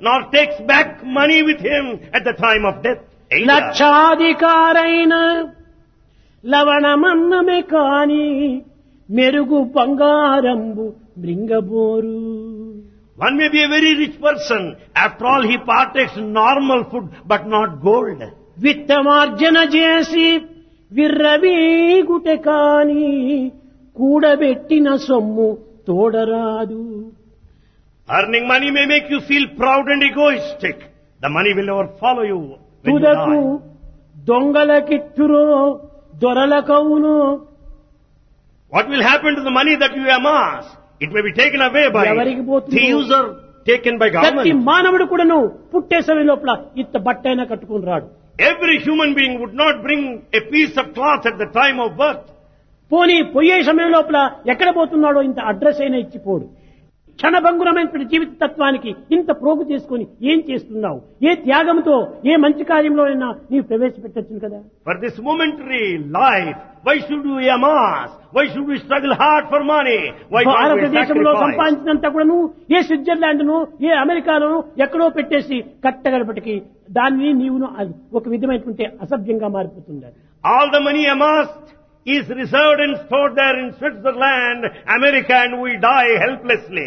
nor takes back money with him at the time of death. Either. లక్షాధికారైన లవణమన్నమే కాని మెరుగు బంగారంబు మృంగబోరు. One may be a very rich person. After all, he partakes normal food, but not gold. విత్తమార్జన చేసి విర్రవీగుటె కాని కూడబెట్టిన సొమ్ము తోడరాదు. Earning money may make you feel proud and egoistic. The money will never follow you when you తుదకు die. దొంగలకిచ్చురో దొరలకవును. What will happen to the money that you amass? It may be taken away by ఎవరికి పోతుందో? thieves or taken by ప్రతి government. మానవుడు కూడాను పుట్టే సమయం లోపల ఇంత బట్టైనా కట్టుకుని రాడు. Every human being would not bring a piece of cloth at the time of birth. పోనీ పోయే సమయం లోపల ఎక్కడ పోతున్నాడో ఇంత అడ్రస్ అయినా ఇచ్చిపోడు. క్షణభంగురమైనటువంటి జీవిత తత్వానికి ఇంత ప్రోగు చేసుకుని ఏం చేస్తున్నావు? ఏ త్యాగంతో ఏ మంచి కార్యంలో అయినా నీవు ప్రవేశపెట్టచ్చు కదా. For this momentary life, why should we amass? Why should we struggle hard for money? Why can't we భారతదేశంలో sacrifice? సంపాదించినంత కూడాను ఏ స్విట్జర్లాండ్ ను ఏ అమెరికాలోను ఎక్కడో పెట్టేసి కట్టగలపటికి దాన్ని నీవును ఒక విధమైనటువంటి అసభ్యంగా మారిపోతుంది. All the money amassed is reserved and stored there in Switzerland, America, and we die helplessly.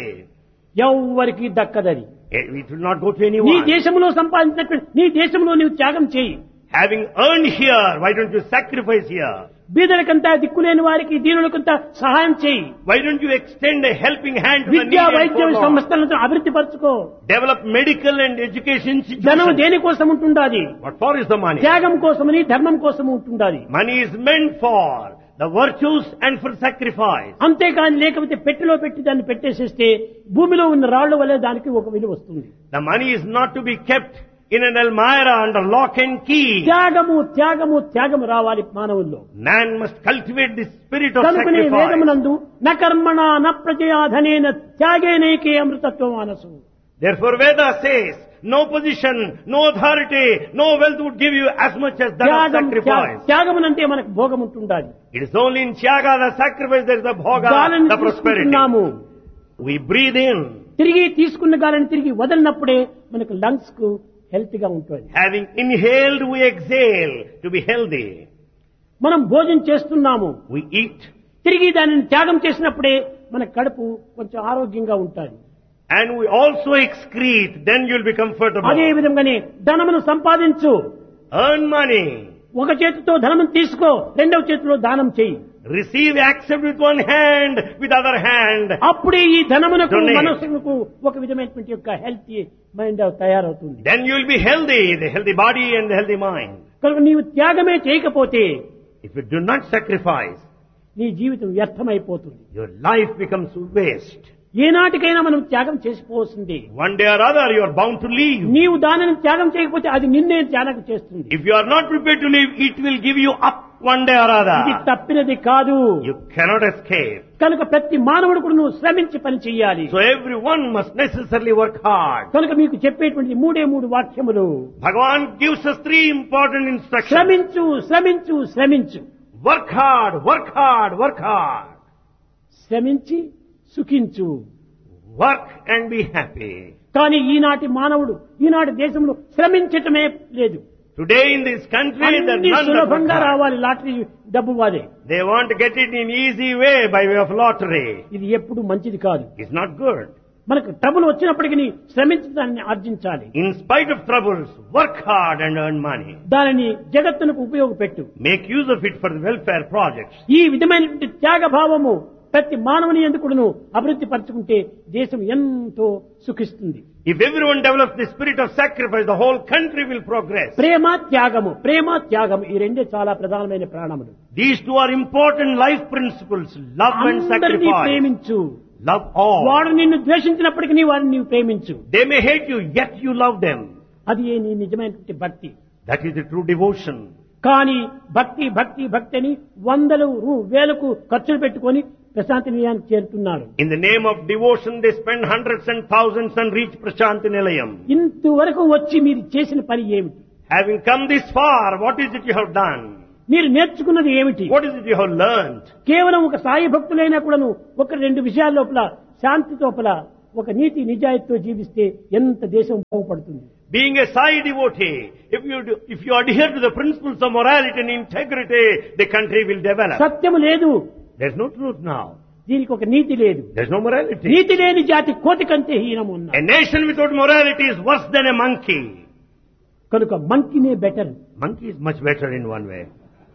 ఎవ్వరికి దక్కదది. It will not go to నీ anyone. దేశంలో సంపాదించినటువంటి నీ దేశంలో నీవు త్యాగం చేయి. Having earned here, why don't you sacrifice here? బీదలకంతా దిక్కులేని వారికి దీనులకంతా సహాయం చేయి. Why don't you extend a helping hand to the needy విద్యా and వైద్య forlorn? సంస్థలను అభివృద్ధి పరచుకో. Develop medical and education ధనం institutions. దేనికోసం ఉంటుండాది? What for is the money? త్యాగం కోసమని ధర్మం కోసం ఉంటుండాది. Money is meant for the virtues and for sacrifice. అంతేకాని లేకపోతే పెట్టెలో పెట్టి దాన్ని పెట్టేసేస్తే భూమిలో ఉన్న రాళ్ల వల్లే దానికి ఒక విలువ వస్తుంది. The money is not to be kept in an almirah under lock and key. త్యాగము త్యాగము త్యాగము రావాలి మానవుల్లో. Man must cultivate the spirit of కనుకనే sacrifice. వేదమునందు న కర్మణ న ప్రజయాధనేన త్యాగేనైకే అమృతత్వం మనసు. Therefore Veda says, no position, no authority, no wealth would give you as much as that of sacrifice. త్యాగమునంటే మనకు భోగం ఉంటుండాలి. It is only in Tyaga, the sacrifice, there is the bhoga, గాలిని the prosperity. తీసుకుంటున్నాము. We breathe in. తిరిగి తీసుకున్న గాలిని తిరిగి వదలినప్పుడే మనకు లంగ్స్ కు హెల్త్ గా ఉంటుంది. Having inhaled, we exhale to be healthy. మనం భోజనం చేస్తున్నాము. We eat. తిరిగి దానిని త్యాగం చేసినప్పుడే మన కడుపు కొంచెం ఆరోగ్యంగా ఉంటుంది. And we also excrete, then you'll be comfortable. అదే విధంగానే ధనమును సంపాదించు. Earn money. ఒక చేతితో ధనమును తీసుకో, రెండవ చేతిలో దానం చేయి. Receive, accept with one hand, with other hand. అప్పుడే ఈ ధనమునకు Donate. మనస్సుకు ఒక విధమైనటువంటి యొక్క హెల్తీ మైండ్ తయారవుతుంది. Then you will be healthy, the healthy body and the healthy mind. కనుక నీవు త్యాగమే చేయకపోతే If you do not sacrifice, నీ జీవితం వ్యర్థమైపోతుంది. your life becomes waste. ఏనాటికైనా మనం త్యాగం చేసిపోవలసింది. One day or other, you are bound to leave. నీవు దానిని త్యాగం చేయకపోతే అది నిన్నే త్యాగం చేస్తుంది. If you are not prepared to leave, it will give you up one day or ఇది other. తప్పినది కాదు. You cannot escape. కనుక ప్రతి మానవుడు కూడా నువ్వు శ్రమించి పని చెయ్యాలి. So everyone must necessarily work hard. కనుక మీకు చెప్పేటువంటి మూడు వాక్యములు. Bhagavan gives us three important instructions. శ్రమించు శ్రమించు శ్రమించు. Work hard, work hard, work hard. శ్రమించి సుఖించు. Work and be happy. కానీ ఈనాటి మానవుడు ఈనాటి దేశంలో శ్రమించటమే లేదు. Today in this country, there అన్ని are none that work సులభంగా hard. రావాలి లాటరీ డబ్బు వాదే. They want to get it in easy way by way of lottery. ఇది ఎప్పుడు మంచిది కాదు. It's not good. మనకు ట్రబుల్ వచ్చినప్పటికీ శ్రమించి దాన్ని ఆర్జించాలి. In spite of troubles, work hard and earn money. దానిని జగత్తునకు ఉపయోగపెట్టు. Make use of it for the welfare projects. ఈ విధమైనటువంటి త్యాగ భావము ప్రతి మానవుని ఎందుకును అభివృద్ధి పరచుకుంటే దేశం ఎంతో సుఖిస్తుంది. If everyone develops the spirit of sacrifice, the whole country will progress. ప్రేమ త్యాగము ప్రేమ త్యాగము ఈ రెండే చాలా ప్రధానమైన ప్రాణములు. These two are important life principles. Love and అందరినీ sacrifice. ప్రేమించు. Love all. వాడు నిన్ను ద్వేషించినప్పటికీ వారిని నీవు ప్రేమించు. They may hate you, yet you love them. అది నీ నిజమైనటువంటి భక్తి. That is the true devotion. కానీ భక్తి భక్తి భక్తి అని వందలు వేలకు ఖర్చులు పెట్టుకొని ప్రశాంతి నిలయానికి చేరుతున్నారు. In the name of devotion, they spend hundreds and thousands and reach Prashanti Nilayam. ఇంతవరకు వచ్చి మీరు చేసిన పని ఏమిటి? Having come this far, what is it you have done? మీరు నేర్చుకున్నది ఏమిటి? What is it you have learned? కేవలం ఒక సాయి భక్తులైనా కూడాను ఒక రెండు విషయాల లోపల శాంతి లోపల ఒక నీతి నిజాయితీతో జీవిస్తే ఎంత దేశం బాగుపడుతుంది. Being a Sai devotee, if you adhere to the principles of morality and integrity, the country will develop. సత్యము లేదు, There's no truth now. దీనికి ఒక నీతి లేదు. There's no morality. నీతి లేని జాతి కోతి కంటే హీనము A ఉన్నారు. nation without morality is worse than a monkey. కనుక మంకినే better. Monkey is much better in one way.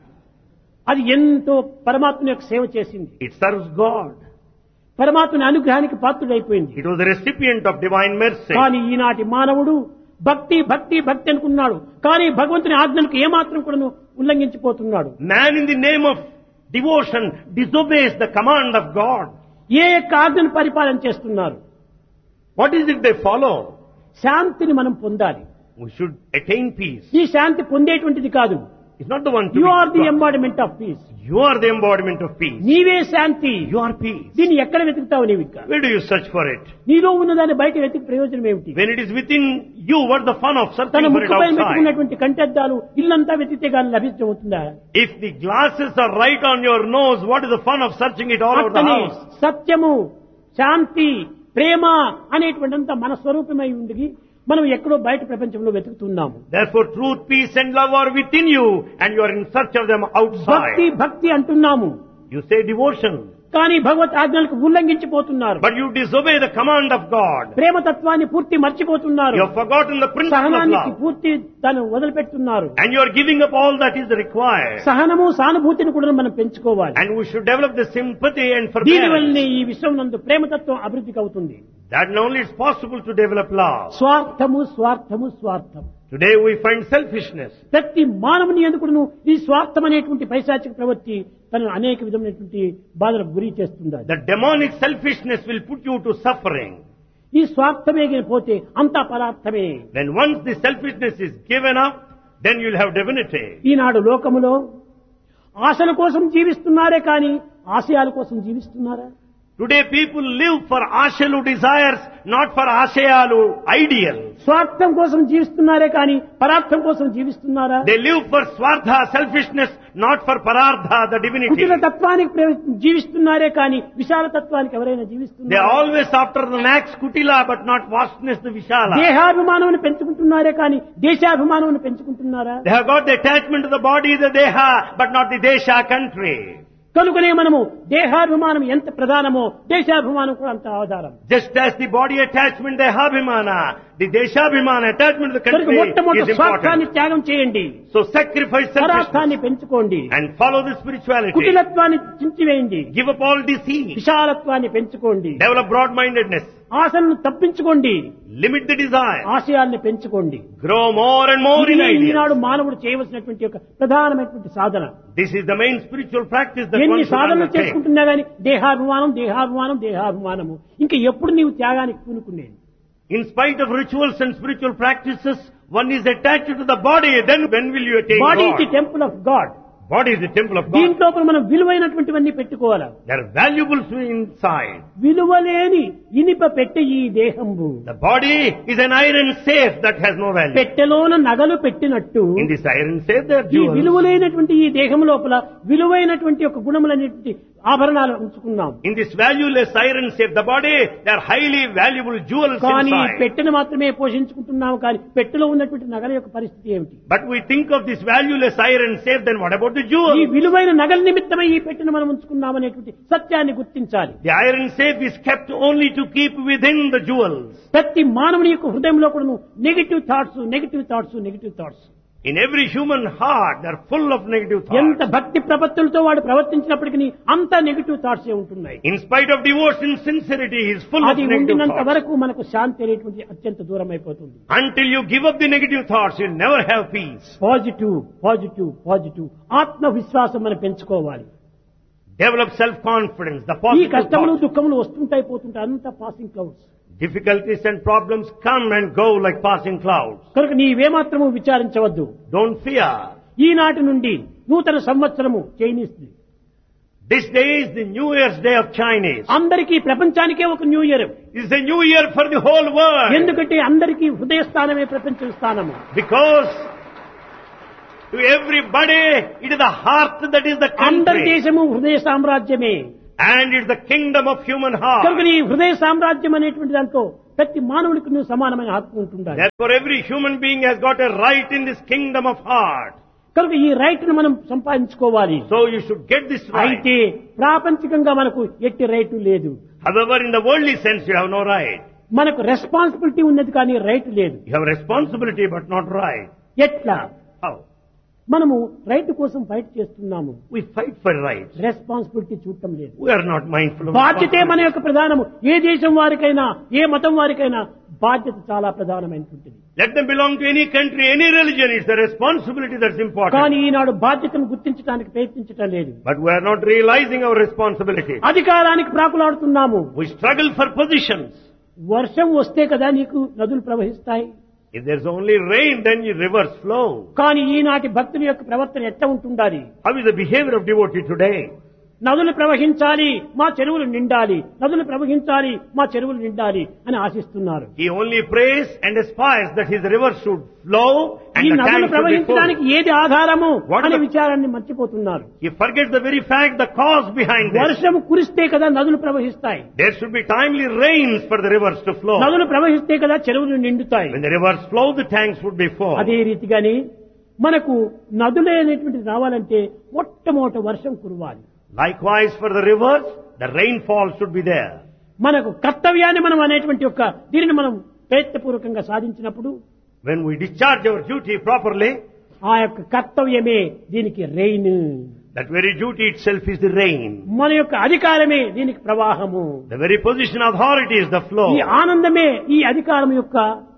అది ఎంతో పరమాత్మ యొక్క సేవ చేసింది. It serves God. పరమాత్మని అనుగ్రహానికి పాత్రుడైపోయింది. It was the recipient of divine mercy. కానీ ఈనాటి మానవుడు భక్తి భక్తి భక్తి అనుకున్నాడు, కానీ భగవంతుని ఆజ్ఞలకు ఏమాత్రం కూడా ఉల్లంఘించిపోతున్నాడు. Man in the name of devotion disobeys the command of God. ఏ యొక్క ఆజ్ఞను పరిపాలన చేస్తున్నారు? What is it they follow? శాంతిని మనం పొందాలి. We should attain peace. ఈ శాంతి పొందేటువంటిది కాదు. It's not the one to you be are the God. Embodiment of piece. You are the embodiment of peace. నీవే శాంతి. You are peace. దీన్ని ఎక్కడ వెతుకుతావు నీవు? ఇంకా Where do you search for it? నీలో ఉన్నదాన్ని బయట వెతికి ప్రయోజనం ఏమిటి? When it is within you, what's the fun of తన searching for it ముక్కుపై outside? పెట్టుకున్నటువంటి కంటెద్దాలు ఇల్లంతా వెతికితే గాని లభించవుతుందా? If the glasses are right on your nose, what is the fun of searching it all over the అట్లనే house? సత్యము, శాంతి, ప్రేమ అనేటువంటింతా మన స్వరూపమై ఉండి మనం ఎక్కడో బయట ప్రపంచంలో వెతుకుతున్నాము. Therefore, truth, peace and love are within you and you are in search of them భక్తి outside. భక్తి అంటున్నాము, You say devotion, కానీ భగవత్ ఆజ్ఞలకు ఉల్లంఘించిపోతున్నారు. but you disobey the command of God. ప్రేమతత్వాన్ని పూర్తి మర్చిపోతున్నారు. You have forgotten the principle of సహనానికి love. పూర్తి దాన్ని వదిలిపెడుతున్నారు. And you are giving up all that is required. సహనము సానుభూతిని కూడా మనం పెంచుకోవాలి. And we should develop the sympathy and దీని forbearance. వల్లనే ఈ విశ్వం నందు ప్రేమతత్వం అభివృద్ధికి అవుతుంది. That only is possible to develop love. స్వార్థము స్వార్థము స్వార్థం. Today we find selfishness. ప్రతి మానవుని ఎందుకును ఈ స్వార్థం అనేటువంటి పైశాచిక ప్రవృత్తి తనను అనేక విధమైనటువంటి బాధలకు గురి చేస్తుంది. The demonic selfishness will put you to suffering. ఈ స్వార్థమే పోతే అంతా పరార్థమే. Then once the selfishness is given up, then you'll have divinity. ఈనాడు లోకములో ఆశల కోసం జీవిస్తున్నారే కానీ ఆశయాల కోసం జీవిస్తున్నారా? Today people live for ashalu desires, not for ashayalu ideals. స్వార్థం కోసం జీవిస్తున్నారే కానీ పరార్థం కోసం జీవిస్తున్నారా? They live for swartha, selfishness, not for parardha, the divinity. కుటిల తత్వానికి జీవిస్తున్నారే కానీ విశాల తత్వానికి ఎవరైనా They జీవిస్తున్నారా? are always after the max kutila, but not vastness, the vishala. దేహాభిమానం పెంచుకుంటున్నారే కానీ దేశాభిమానం పెంచుకుంటున్నారా? They have got the attachment to the body, the deha, but not the desha, country. కనుకనే మనము దేహాభిమానం ఎంత ప్రధానమో దేశాభిమానం కూడా అంత ఆధారం. Just as the body attachment, the dehabhimana, the deshabhimana attachment to the కనుక country మొట్టమొదటి is స్వార్థాన్ని important. త్యాగం చేయండి, So sacrifice selfishness పరార్థాన్ని పెంచుకోండి, and follow the spirituality. కుటిలత్వాన్ని చించివేయండి, Give up all deceit. విశాలత్వాన్ని పెంచుకోండి, Develop broad-mindedness. ఆశలను తప్పించుకోండి, Limit the desire. ఆశయాల్ని పెంచుకోండి. Grow more and more in ఇది ఈనాడు ideas. మానవుడు చేయవలసినటువంటి ఒక ప్రధానమైనటువంటి సాధన. This is the main spiritual practice that ఎన్ని one should సాధనలు undertake. చేసుకుంటున్నా గానీ దేహాభిమానం దేహాభిమానం దేహాభిమానము. ఇంకా ఎప్పుడు నీవు త్యాగానికి పూనుకునేది? In spite of rituals and spiritual practices, one is attached to the body. Then when will you attain body is the God? Temple of God. Body is the temple of God. దీంట్లో మనం విలువైనటువంటివన్నీ పెట్టుకోవాలి. There are valuables inside. విలువలేని ఇనిప పెట్టె ఈ దేహంబు. The body is an iron safe that has no value. పెట్టెలోన నగలు పెట్టినట్టు In this iron safe there are ఈ jewels. విలువలైనటువంటి ఈ దేహం లోపల విలువైనటువంటి ఒక గుణములనేటువంటి ఆభరణాలు ఉంచుకున్నాం. In this valueless iron safe, the body, there are highly valuable jewels కానీ inside. పెట్టెను మాత్రమే పోషించుకుంటున్నాము, కానీ పెట్టెలో ఉన్నటువంటి నగల యొక్క పరిస్థితి ఏమిటి? But we think of this valueless iron safe, then what about the ఈ jewels? విలువైన నగల నిమిత్తమై ఈ పెట్టెను మనం ఉంచుకున్నామనేటువంటి సత్యాన్ని గుర్తించాలి. The iron safe is kept only to keep within the jewels. ప్రతి మానవుని యొక్క హృదయంలో కూడా negative thoughts negative thoughts negative thoughts. In every human heart, they are full of negative ఎంత thoughts. భక్తి ప్రపత్తులతో వాడు ప్రవర్తించినప్పటికీ అంతా నెగిటివ్ థాట్స్ ఉంటున్నాయి. In spite of devotion, sincerity, he is full of అది negative ఉండినంత thoughts. వరకు మనకు శాంతి అనేటువంటి అత్యంత దూరం అయిపోతుంది. Until you give up the negative thoughts, you'll never have peace. Positive positive positive ఆత్మవిశ్వాసం మనం పెంచుకోవాలి. Develop self-confidence, the ఈ positive కష్టములు thoughts. దుఃఖములు వస్తుంటాయి పోతుంటాయి, అంతా passing clouds. Difficulties and problems come and go like passing clouds. కనుక నీవేమాత్రము విచారించవద్దు. Don't fear. ఈనాటి నుండి నూతన సంవత్సరము Chinese. This day is the New Year's Day of Chinese. అందరికీ ప్రపంచానికే ఒక new year. It's a new year for the whole world. ఎందుకంటే అందరికీ హృదయ స్థానమే ప్రపంచ స్థానము. Because to everybody, it is the heart that is the అందరి country. దేశము హృదయ సామ్రాజ్యమే. And it's the kingdom of human heart. కనుక ఈ హృదయ సామ్రాజ్యం అనేటువంటి దాంట్లో ప్రతి మానవుడికి నువ్వు సమానమైన హక్కు ఉంటుండాలి. Therefore every human being has got a right in this kingdom of heart. కనుక ఈ రైట్ ను మనం సంపాదించుకోవాలి. So you should get this right. అయితే ప్రాపంచికంగా మనకు ఎట్టి రైటు లేదు. However, in the worldly sense you have no right. మనకు రెస్పాన్సిబిలిటీ ఉన్నది కానీ రైట్ లేదు. You have responsibility but not right. ఎట్లా? How? మనము రైట్ కోసం ఫైట్ చేస్తున్నాము. We fight for rights. Responsibility చూడటం లేదు. We are not mindful of బాధ్యతే మన యొక్క ప్రధానము. ఏ దేశం వారికైనా ఏ మతం వారికైనా బాధ్యత చాలా ప్రధానమైనటువంటిది. Let them belong to any country, any religion. It's the responsibility that's important. కానీ ఈనాడు బాధ్యతను గుర్తించడానికి ప్రయత్నించటం లేదు. But we are not realizing our responsibility. అధికారానికి ప్రాకులాడుతున్నాము. We struggle for positions. వర్షం వస్తే కదా నీకు నదులు ప్రవహిస్తాయి. If there's only rain, then your rivers flow. కానీ ఈనాటి భక్తుల యొక్క ప్రవర్తన ఎట్లా ఉంటుండాలి? How is the behavior of devotee today? నదులు ప్రవహించాలి, మా చెరువులు నిండాలి, నదులు ప్రవహించాలి, మా చెరువులు నిండాలి అని ఆశిస్తున్నారు. He only prays and aspires that his rivers should flow and ఈ the నదులు tanks should be full. ప్రవహించడానికి ఏది ఆధారము What అనే the- విచారాన్ని మర్చిపోతున్నారు. He forgets the very fact, the cause behind this. వర్షం కురిస్తే కదా నదులు ప్రవహిస్తాయి. There should be timely rains for the rivers to flow. నదులు ప్రవహిస్తే కదా చెరువులు నిండుతాయి. When the rivers flow, the tanks would be full. అదే రీతిగాని మనకు నదులే అనేటువంటిది రావాలంటే మొట్టమొదట వర్షం కురవాలి. Likewise for the rivers, the rainfall should be there. మనకు కర్తవ్యాన్ని మనం అనేటువంటి యొక్క దీనిని మనం ప్రయత్నపూర్వకంగా సాధించినప్పుడు When we discharge our duty properly, ఆ యొక్క కర్తవ్యమే దీనికి rain. that very duty itself is the rain. మన యొక్క అధికారమే దీనికి ప్రవాహము. The very position of authority is the flow. ఈ ఆనందమే ఈ అధికారం యొక్క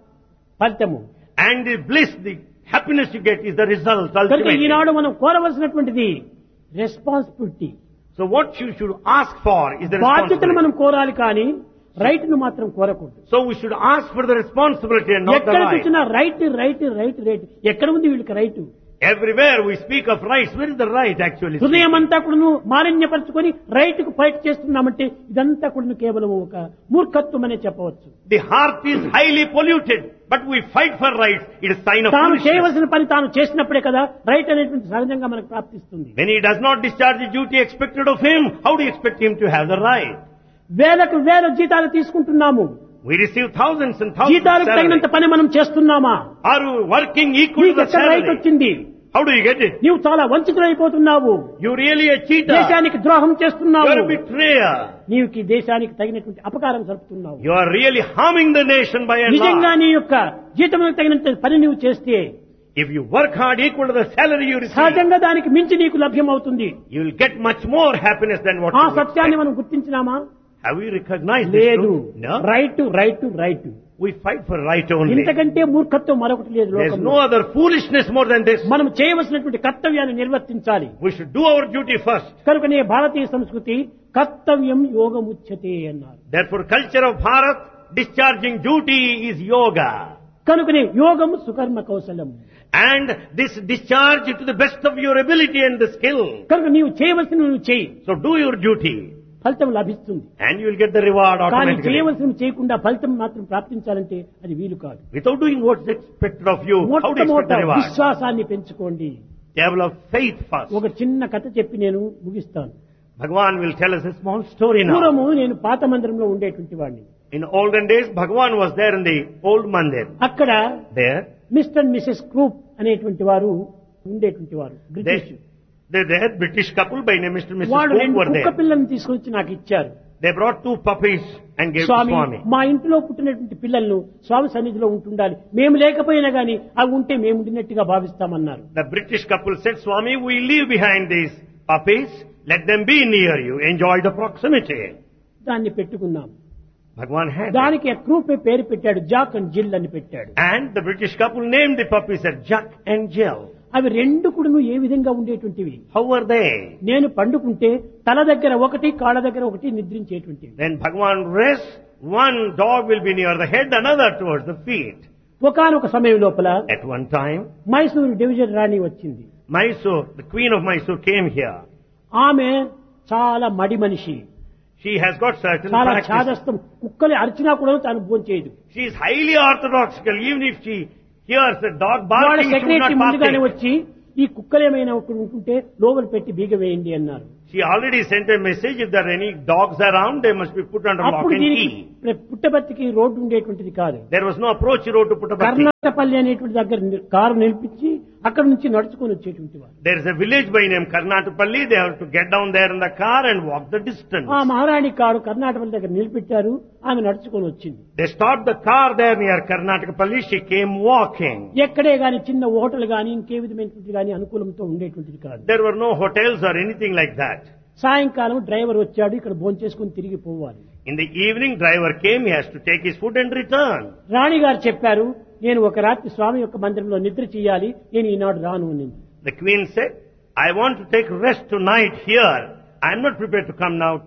ఫలితము. And the bliss, the happiness you get is the result కనుక ultimately. ఈనాడు మనం కోరవలసినటువంటిది responsibility. So what you should ask for is the బాధ్యతను responsibility. మనం కోరాలి కానీ రైట్ ను మాత్రం కోరకూడదు. So we should ask for the responsibility and not the ఎక్కడ right. చూసినా right right right right ఎక్కడ ఉంది వీళ్ళకి right? Everywhere we speak of rights, where is the right actually? హృదయం అంతా కూడా మాలిన్యపరుచుకొని రైట్ కు ఫైట్ చేస్తున్నామంటే ఇదంతా కూడా కేవలం ఒక మూర్ఖత్వం అనే చెప్పవచ్చు. The heart is highly polluted, but we fight for rights. It is sign of తాను foolishness. చేయవలసిన పని తాను చేసినప్పుడే కదా రైట్ అనేటువంటి సహజంగా మనకు ప్రాప్తిస్తుంది. When he does not discharge the duty expected of him, how do you expect him to have the right? వేలకు వేల జీతాలు తీసుకుంటున్నాము. We receive thousands and thousands of జీతాలకు తగినంత salary. పని మనం చేస్తున్నామా? Are we working equal to నీకు the ఎక్కడ రైట్ salary? వచ్చింది? How do you get it? నీవు చాలా వంచితులైపోతున్నావు. You really a cheater. దేశానికి ద్రోహం You చేస్తున్నావు. are a betrayer. నీవుకి దేశానికి తగినటువంటి అపకారం జరుపుతున్నావు. You are really harming the nation by and నిజంగా large. నీ యొక్క జీతములకు తగినంత పని నీవు చేస్తే If you work hard equal to the salary you receive, సహజంగా దానికి మించి నీకు లభ్యం అవుతుంది. you will get much more happiness than what ఆ you సత్యాన్ని expect. మనం గుర్తించినామా? Have we recognized this లేదు. truth? No. Right right right. We fight for right only. ఇంతకంటే మూర్ఖత్వం మరొకటి లేదు There is లోకంలో. no other foolishness more than this. మనం చేయవలసినటువంటి కర్తవ్యాన్ని నిర్వర్తించాలి. We should do our duty first. కనుకనే భారతీయ సంస్కృతి కర్తవ్యం యోగముచ్యతే అన్నారు. Therefore, culture of Bharat, discharging duty is yoga. కనుకనే యోగము సుకర్మ కౌశలం. And this discharge to the best of your ability and the skill. కనుక నీవు చేయవలసిన నువ్వు చేయి, So do your duty ఫలితం లభిస్తుంది. and you will get the reward కానీ automatically. చేయవలసిన చేయకుండా ఫలితం మాత్రం ప్రాప్తించాలంటే అది వీలు కాదు. Without doing what's expected of you, how do you expect మొట్టమొదట the reward? విశ్వాసాన్ని పెంచుకోండి. Develop faith first. ఒక చిన్న కథ చెప్పి నేను ముగిస్తాను. Bhagavan will tell us a small story now. పూర్వము నేను పాత మందిరంలో ఉండేటువంటి వాడిని. In olden days, Bhagavan was there in the old mandir. అక్కడ There, mister and Mrs Krupp అనేటువంటి వారు ఉండేటువంటి వారు British. there British couple by name Mr. and Mrs. వాడు Cook రెండు were కుక్క there. పిల్లల్ని తీసుకొచ్చి నాకు ఇచ్చారు. They brought 2 puppies and gave to Swamy, Swami. మా ఇంట్లో పుట్టినటువంటి పిల్లలను స్వామి సన్నిధిలో ఉంటుండాలి, మేము లేకపోయినా గాని అవి ఉంటే మేము ఉండినట్టుగా భావిస్తామన్నారు. The British couple said, Swami, we leave behind these puppies. Let them be near you. Enjoy the proximity. దాన్ని పెట్టుకున్నాం. Bhagavan had that. దానికి ఆ క్రూప్ పేరు పెట్టాడు, జాక్ అండ్ జిల్ అని పెట్టాడు. And the British couple named the puppies as Jack and Jill. అవి రెండు కూడా ఏ విధంగా ఉండేటువంటివి? How were they? నేను పండుకుంటే తల దగ్గర ఒకటి, కాళ్ళ దగ్గర ఒకటి నిద్రించేటువంటివి. When Bhagavan rests, one dog will be near the head, another towards the feet. ఒకానొక సమయం లోపల At one time, Mysuru division రాణి వచ్చింది. Mysore, the queen of Mysore came here. ఆమె చాలా మడి మనిషి, She has got certain చాలా practices. ఛాదస్థం. కుక్కలు అరిచినా కూడా తాను భోంచేయదు. She is highly orthodoxical. Even if she hears a dog వాళ్ళ barking, she will secretary not ముందుగానే partake. వచ్చి ఈ కుక్కలేమైనా ఒకటి ఉంటుంటే లోపల పెట్టి బీగ వేయండి అన్నారు. She already sent a message, if there are any dogs around, they must be put under lock అప్పుడు and దీనికి key. పుట్టపర్తికి రోడ్డు ఉండేటువంటిది కాదు. There was no approach road to Puttaparthi. Karnatapalli అనేటువంటి దగ్గర కారు నిలిపించి అక్కడ నుంచి నడుచుకొని వచ్చేటువంటి వారు. There is a village by name Karnatapalli. They have to get down there in the car and walk the distance. ఆ మహారాణి కారు కర్ణాటపల్లి దగ్గర నిలిపెట్టారు. ఆమె నడుచుకొని వచ్చింది. They stopped the car there near Karnatapalli. She came walking. ఎక్కడే గాని చిన్న hotel గాని ఇంకే విధమైనటువంటి గాని అనుకూలంతో ఉండేటువంటిది కాదు. There were no hotels or anything like that. సాయంకాలం డ్రైవర్ వచ్చాడు. ఇక్కడ భోంచేసుకుని తిరిగి పోవాలి. In the evening, driver came. He has to take his food and return. రాణి గారు చెప్పారు, నేను ఒక రాత్రి స్వామి యొక్క మందిరంలో నిద్ర చేయాలి, నేను ఈనాడు రాను అని. The queen said, I want to take rest tonight here. I am not prepared to come now.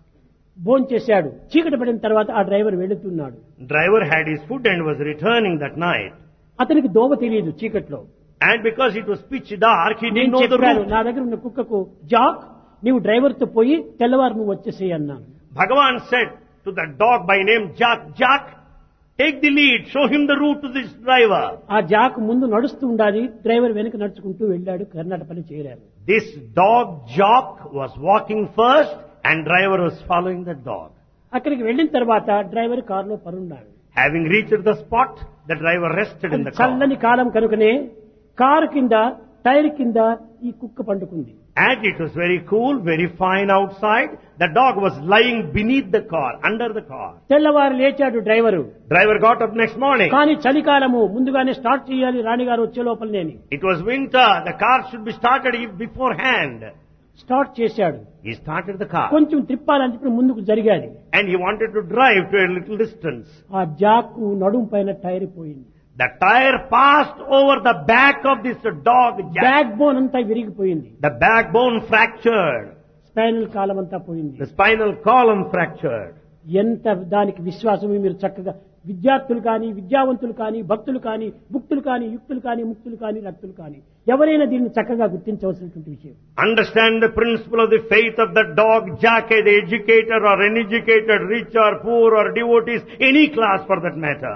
భోంచేశాడు. చీకటి పడిన తర్వాత ఆ డ్రైవర్ వెళుతున్నాడు. Driver had his food and was returning that night. అతనికి దోవ తెలియదు చీకట్లో. And because it was pitch dark, he didn't నేను know the చెప్పాను, route. నా దగ్గర ఉన్న కుక్కకు, జాక్ నీవు డ్రైవర్ తో పోయి తెల్లవారు నువ్వు వచ్చేసేయి అన్నాను. Bhagavan said to the dog by name Jack, Jack, take the lead, show him the route to this driver. ఆ జాక్ ముందు నడుస్తూ ఉండాలి, డ్రైవర్ వెనక నడుచుకుంటూ వెళ్ళాడు. కర్ణాటకపల్లి చేరారు. This dog Jock was walking first and driver was following the dog. అక్కడికి వెళ్ళిన తర్వాత డ్రైవర్ కారులో పరున్నాడు. Having reached the spot, the driver rested in the car. చల్లని కాలం కనుకనే కారు కింద టైర్ కింద ఈ కుక్క పండుకుంది. And it was very cool, very fine outside. The dog was lying beneath the car, under the car. తెల్లవారు లేచాడు driver. Driver got up next morning. కానీ చలికాలము, ముందుగానే స్టార్ట్ చేయాలి రాణిగారు వచ్చే లోపలనేని. It was winter. The car should be started beforehand. Start చేశాడు. He started the car. కొంచెం తిప్పాలని చెప్పి ముందుకు జరిగాడు. And he wanted to drive to a little distance. ఆ జాక్ నడుము పైన టైర్ పోయింది. The tire passed over the back of this dog, Jack. Back bone అంతా విరిగిపోయింది. The backbone fractured. స్పైనల్ కాలం అంతా పోయింది. The spinal column fractured. ఎంత దానికి విశ్వాసం! మీరు చక్కగా విద్యార్థులు కానీ, విద్యావంతులు కానీ, భక్తులు కానీ, భుక్తులు కానీ, యుక్తులు కానీ, ముక్తులు కానీ, రక్తులు కానీ ఎవరైనా దీన్ని చక్కగా గుర్తించవలసినటువంటి విషయం. Understand the principle of the faith of the dog, Jack, the educated or uneducated, rich or poor or devotees, any class for that matter.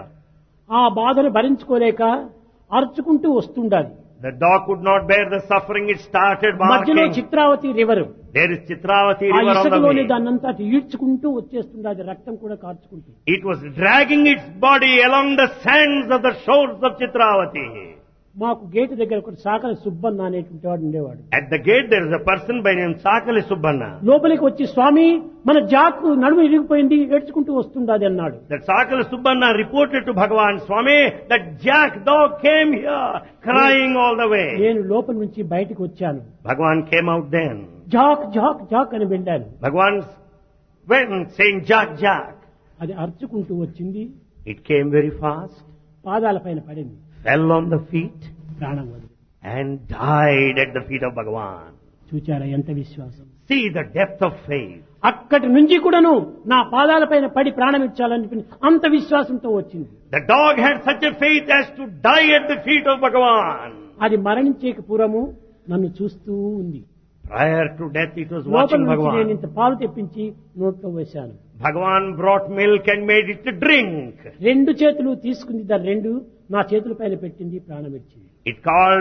ఆ బాధను భరించుకోలేక అరుచుకుంటూ వస్తుండాలి. The dog could not bear the suffering. It started మధ్యలో barking. Chitravati river, There is Chitravati ఆ river on the ఇసుకలోని way. దాన్నంతా ఈడ్చుకుంటూ వచ్చేస్తుండాలి, రక్తం కూడా కార్చుకుంటూ. It was dragging its body along the sands of the shores of Chitravati. మాకు gate దగ్గర ఒక సాకల సుబ్బన్న అనేటువంటి వాడు ఉండేవాడు. At the gate there is a person by name Sakali Subbanna. లోపలికి వచ్చి, స్వామి మన జాక్ నడుము ఇరిగిపోయింది, ఏడ్చుకుంటూ వస్తుండాది అన్నాడు. That Sakali Subbanna reported to Bhagavan, Swami, that Jack dog came here crying all the way. నేను లోపల నుంచి బయటకు వచ్చాను. Bhagavan came out then. Jack Jack Jack అని వెళ్ళాను. Bhagavan went saying Jack, Jack. అది అరుచుకుంటూ వచ్చింది. It came very fast, పాదాల పైన పడింది, fell on the feet ప్రాణం వదిలి. and died at the feet of Bhagavan. చూచారా ఎంత విశ్వాసం! See the depth of faith. అక్కడి నుంచి కూడాను నా పాదాల పైన పడి ప్రాణం ఇచ్చాలని చెప్పి అంత విశ్వాసంతో వచ్చింది. The dog had such a faith as to die at the feet of Bhagavan. అది మరణించేక పూర్వము నన్ను చూస్తూ ఉంది. Prior to death it was లోపల watching నుంచి నేను Bhagavan. ఇంత పాలు తెప్పించి నోట్లో వేశాను. Bhagavan brought milk and made it to drink. రెండు చేతులు తీసుకుంది, దాని రెండు నా చేతుల పైన పెట్టింది, ప్రాణం ఇచ్చింది. It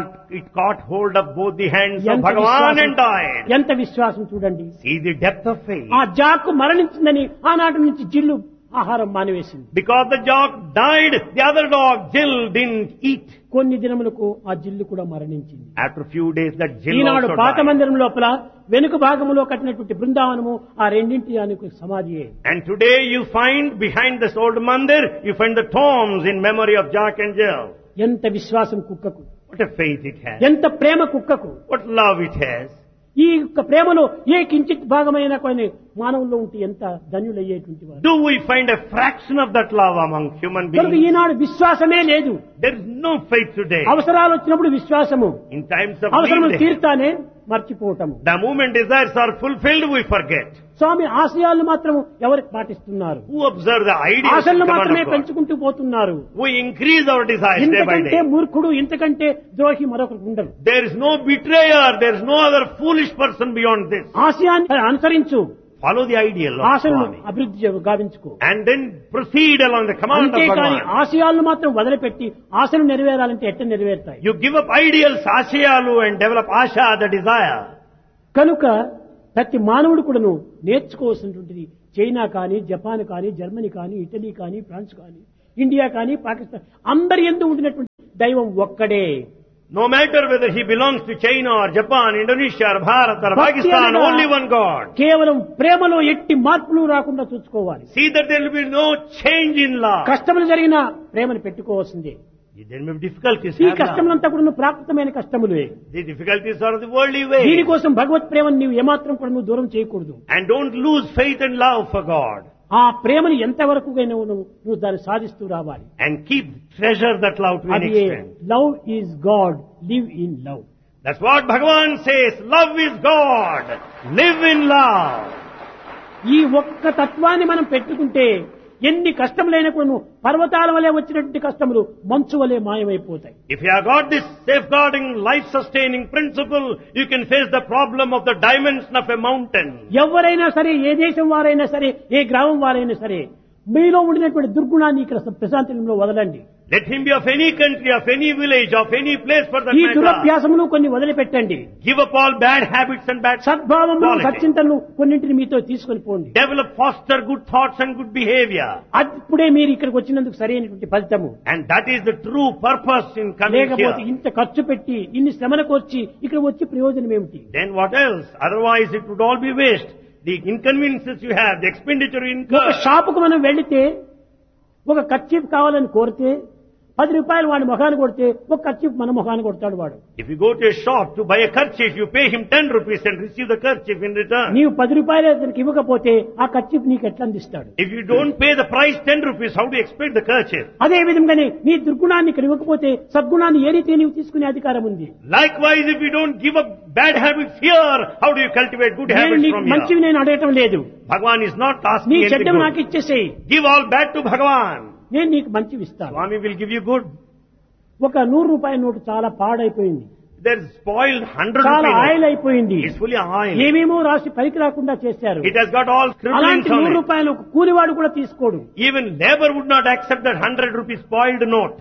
caught hold of both the hands of ఎంత Bhagavan విశ్వాసం! and died. ఎంత విశ్వాసం చూడండి! See the depth of faith. ఆ జాకు మరణించిందని ఆనాటి నుంచి జిల్లు ఆహారం మానివేసింది. Because the dog died, the other dog, Jill, didn't eat. కొన్ని దినములకు ఆ జిల్లు కూడా మరణించింది. After a few days that Jill Eenadu also పాత died. మందిరం లోపల వెనుక భాగంలో కట్టినటువంటి బృందావనము ఆ రెండింటి దానికి సమాధియే. And today you find behind this old mandir, you find the tombs in memory of Jack and Jill. ఎంత విశ్వాసం కుక్కకు! What a faith it has. ఎంత ప్రేమ కుక్కకు! What love it has. ఈ యొక్క ప్రేమలో ఏ కించిత్ భాగమైన కొన్ని మానవుల్లో ఉంటే ఎంత ధన్యులయ్యేటువంటి వారు. Do we find a fraction of that love among human కనుక beings? ఈనాడు విశ్వాసమే లేదు. There is no faith today. అవసరాలు వచ్చినప్పుడు విశ్వాసము, In times of అవసరములు need, తీర్తానే మర్చిపోవటము. the moment desires are fulfilled, we forget. స్వామి ఆశయాలను మాత్రం ఎవరికి పాటిస్తున్నారు? Who observe the ideas of ఆశలను the మాత్రమే command of God? పెంచుకుంటూ పోతున్నారు. We increase our desires day by ఇంతకంటే day. మూర్ఖుడు, ఇంతకంటే ద్రోహి మరొకరు ఉండరు. There is no betrayer, there is no other foolish person beyond this. ఆశయాన్ని అనుసరించు, Follow the ideal of ఆశలను Swami. అభివృద్ధి గావించుకో. And then proceed along the command of అంతేకాని Bhagavan. ఆశయాలను మాత్రం వదిలిపెట్టి ఆశలు నెరవేరాలంటే ఎట్ట నెరవేరుతాయి? You give up ideals, ashayalu, and develop asha, the desire. కనుక ప్రతి మానవుడు కూడాను నేర్చుకోవాల్సినటువంటిది చైనా కానీ, జపాన్ కానీ, జర్మనీ కానీ, ఇటలీ కానీ, ఫ్రాన్స్ కానీ, ఇండియా కానీ, పాకిస్తాన్ అందరి యందు ఉండినటువంటి దైవం ఒక్కడే. No matter whether he belongs to China or Japan, Indonesia or Bharat or భక్తి Pakistan, అనగా only one God. కేవలం ప్రేమలో ఎట్టి మార్పులు రాకుండా చూసుకోవాలి. See that there will be no change in love. కష్టములు జరిగిన ప్రేమను పెట్టుకోవాల్సిందే. There may be difficulties. ఈ have కష్టములంతా కూడా ప్రాకృతమైన కష్టములే. The difficulties are the worldly way. దీనికోసం భగవత్ ప్రేమను నీవు ఏమాత్రం కూడా నువ్వు దూరం చేయకూడదు. And don't lose faith and love for God. ఆ ప్రేమను ఎంతవరకు నువ్వు దాన్ని సాధిస్తూ రావాలి. And keep treasure that love to an అది extent. Love is God, live in love. That's what Bhagavan says. Love is God. Live in love. ఈ ఒక్క తత్వాన్ని మనం పెట్టుకుంటే ఎన్ని కష్టములైనా కూడా పర్వతాల వలె వచ్చినటువంటి కష్టములు మంచు వలె మాయమైపోతాయి. If you have got this safeguarding, life-sustaining principle, you can face the problem of the dimension of a mountain. ఎవరైనా సరే, ఏ దేశం వారైనా సరే, ఏ గ్రామం వారైనా సరే, మీలో ఉండినటువంటి దుర్గుణాన్ని ఇక్కడ ప్రశాంతంలో వదలండి. Let him be of any country, of any village, of any place for that ఈ matter. దురభ్యాసములు కొన్ని వదిలిపెట్టండి. Give up all bad habits and bad సద్భావములు, qualities. సచ్చింతలు కొన్నింటిని మీతో తీసుకొని పోండి. Develop, foster good thoughts and good behavior. అప్పుడే మీరు ఇక్కడికి వచ్చినందుకు సరైనటువంటి ఫలితము. And that is the true purpose in coming లేకపోతే here. ఇంత ఖర్చు పెట్టి ఇన్ని శ్రమలకు వచ్చి ఇక్కడ వచ్చి ప్రయోజనం ఏమిటి? Then what else? Otherwise it would all be waste. The inconveniences you have, the expenditure you ఒక incur. షాపుకు మనం వెళితే ఒక కర్చీఫ్ కావాలని కోరితే 10 రూపాయలు వాడి ముఖాన్ని కొడితే ఒక కర్చీఫ్ మన ముఖాన్ని కొడతాడు వాడు. If you go to a shop to buy a kerchief, you pay him 10 rupees and receive the kerchief in return. నీవు 10 రూపాయలు అతనికి ఇవ్వకపోతే ఆ కర్చీఫ్ నీకు ఎట్లా అందిస్తాడు? If you don't pay the price 10 rupees, how do you expect the kerchief? అదే విధంగానే నీ దుర్గుణాన్ని ఇక్కడ ఇవ్వకపోతే సద్గుణాన్ని ఏ రీతి నీవు తీసుకునే అధికారం ఉంది? Likewise, if you don't give up bad habits here, how do you cultivate good నేను habits నీకు from here? మంచివి నేను అడగటం లేదు. Bhagavan is not asking నీ anything చెడ్డవి నాకు good. ఇచ్చేసేయి, Give all bad to Bhagavan. నేను నీకు మంచివి ఇస్తాను. Swami will give you good. ఒక 100 రూపాయల నోటు చాలా పాడైపోయింది, There's spoiled 100 చాలా rupee ఆయిల్ note. అయిపోయింది, It's fully oil. ఏమేమో రాసి పనికి రాకుండా చేశారు. It has got all scribblings అలాంటి on 100 it. రూపాయలు ఒక కూలివాడు కూడా తీసుకోడు. Even labor would not accept that 100 rupees spoiled note.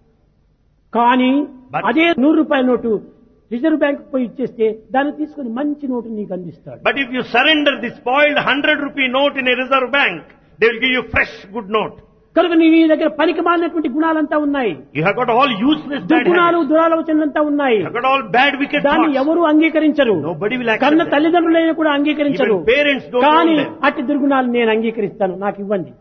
కానీ But- అదే 100 రూపాయల నోటు రిజర్వ్ బ్యాంక్ పోయి ఇచ్చేస్తే దాన్ని తీసుకుని మంచి నోటు నీకు అందిస్తాడు. But if you surrender the spoiled 100 rupee note in a reserve bank, they will give you fresh good note. కనుక నీ దగ్గర పనికి మాలినటువంటి గుణాలంతా ఉన్నాయి, You have got all useless bad దుర్గుణాలు, habits. దురాలోచనలంతా ఉన్నాయి. You have got all bad wicked దాన్ని thoughts. ఎవరు అంగీకరించరు. Nobody will accept కన్న that. తల్లిదండ్రులైన కూడా అంగీకరించరు. Even parents don't కానీ want them. అట్టి దుర్గుణాలు నేను అంగీకరిస్తాను, నాకు ఇవ్వండి.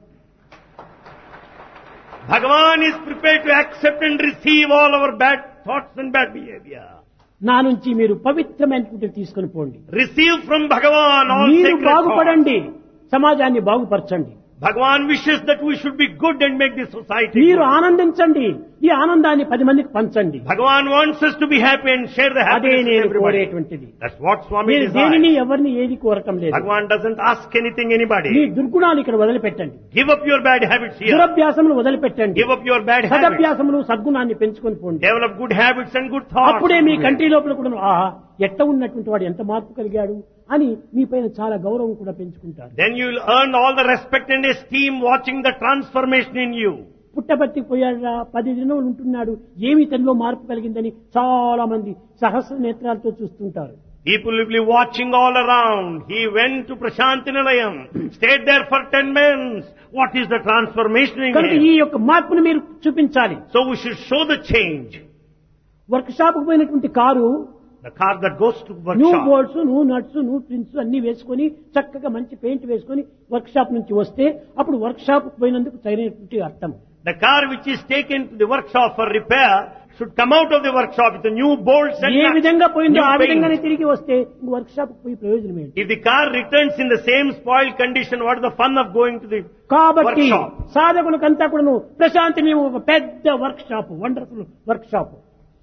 Bhagavan is prepared to accept and receive all our bad thoughts and bad behavior. నా నుంచి మీరు పవిత్రమైనటువంటి తీసుకొని పోండి. Receive from Bhagavan all మీరు sacred thoughts. బాగుపడండి, సమాజాన్ని బాగుపరచండి. Bhagavan wishes that we should be good and make the society మీరు good. ఆనందించండి, ఈ ఆనందాన్ని 10 మందికి పంచండి. Bhagavan wants us to be happy and share the అదే happiness with నేను everybody. కోరేటువంటిది. That's what Swami నేను desires. దేనిని ఎవరిని ఏది కోరటం లేదు. Bhagavan doesn't ask anything me anybody. దుర్గుణాలు ఇక్కడ వదిలిపెట్టండి, Give up your bad habits here. దురభ్యాసములు వదిలిపెట్టండి, Give up your bad habits. సదభ్యాసములు సద్గుణాన్ని పెంచుకొని పోండి. Develop good habits and good thoughts. అప్పుడే మీ కంటి లోపల కూడా ఆహా ఎట్ట ఉన్నటువంటి వాడు ఎంత మార్పు కలిగాడు అని మీ పైన చాలా గౌరవం కూడా పెంచుకుంటారు. Then you will earn all the respect and esteem watching the transformation in you. పుట్టబర్తికి పోయాడా 10 దినాలు ఉంటున్నాడు, ఏమి తనలో మార్పు కలిగిందని చాలా మంది సహస్ర నేత్రాలతో చూస్తుంటారు. People will be watching all around. He went to Prashantinalayam, stayed there for 10 months. What is the transformation in కనుక him? ఈ యొక్క మార్పును మీరు చూపించాలి. So we should show the change. Work shop కు పోయినటువంటి car The car that goes to new workshop. Bolts, new nuts, new prints అన్ని వేసుకొని చక్కగా మంచి పెయింట్ వేసుకొని వర్క్ షాప్ నుంచి వస్తే అప్పుడు వర్క్ షాప్ పోయినందుకు సరైనటువంటి అర్థం. The car which is taken to the workshop for repair should come out of the workshop with the new bolts and A nuts, విధంగా పోయిందో new ఆ విధంగానే paint. తిరిగి వస్తే వర్క్ షాప్ పోయి ప్రయోజనం ఏంటి? If the car returns in the same spoiled condition, what is the fun of going to the కాబట్టి workshop? సాధకులకంతా కూడా ప్రశాంతి మేము ఒక పెద్ద work shop, wonderful work shop.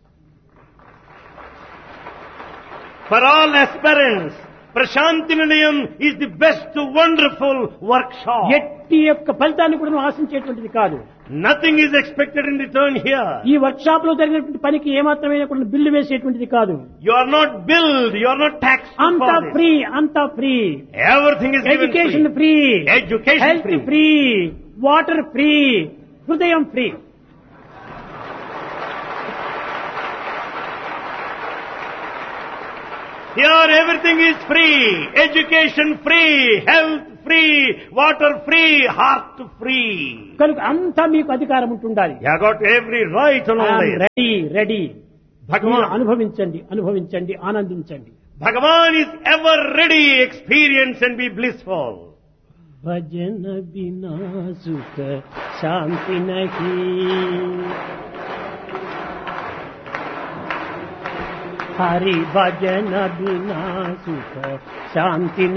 For all aspirants, Prashantinalayam is the best wonderful workshop. ఎట్టి యొక్క ఫలితాన్ని కూడా ఆశించేటువంటిది కాదు. Nothing is expected in return here. ఈ వర్క్ షాప్ లో జరిగినటువంటి పనికి ఏమాత్రమైన కూడా బిల్లు వేసేటువంటిది కాదు. You are not billed, you are not taxed అంతా for this. ఫ్రీ, అంతా free. Everything is given education free. Free, Education health free. Free, water free, హృదయం free. Here everything is free. Education free, health free, water free, heart free. కనుక అంతా మీకు అధికారం ఉంటుండాలి. You have got every right and all this. Ready ready Bhagavan, అనుభవించండి అనుభవించండి ఆనందించండి. Bhagavan is ever ready. Experience and be blissful. భజన బినా సుఖ శాంతి నహీ, హరి భజన బినా సుఖ శాంతి